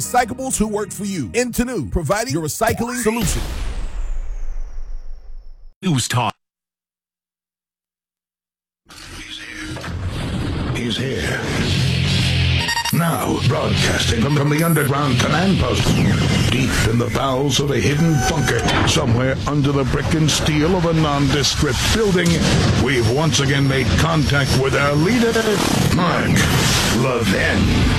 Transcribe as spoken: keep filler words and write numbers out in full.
Recyclables who work for you. Intenu, providing your recycling solution. News Talk. He's here. Now, broadcasting from, from the underground command post, deep in the bowels of a hidden bunker, somewhere under the brick and steel of a nondescript building, we've once again made contact with our leader, Mark Levin.